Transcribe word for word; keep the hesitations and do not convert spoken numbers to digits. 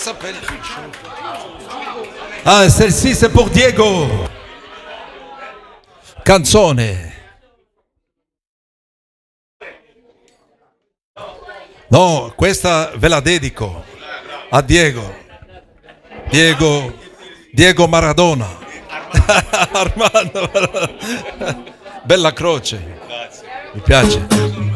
s'appelle? Ah, celle-ci c'est pour Diego. Canzone. No, questa ve la dedico a Diego. Diego, Diego Maradona. Armando. Bella croce. Mi piace.